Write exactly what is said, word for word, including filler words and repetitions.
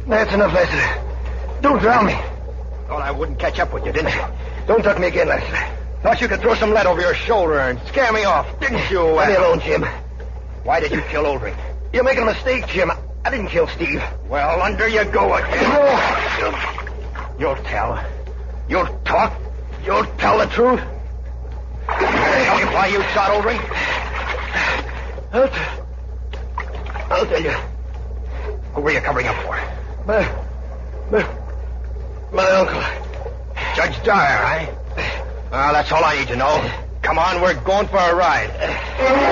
That's enough, Lester. Don't drown me. Thought I wouldn't catch up with you, didn't you? Don't tuck me again, Lester. Thought you could throw some lead over your shoulder and scare me off, didn't you? Leave me alone, Jim. Why did you kill Oldring? You're making a mistake, Jim. I didn't kill Steve. Well, under you go again. No. You'll tell. You'll talk. You'll tell the truth. Tell me why you shot Oldring? I'll, t- I'll tell you. Who were you covering up for? My, my, my uncle. Judge Dyer, eh? Well, that's all I need to know. Come on, we're going for a ride.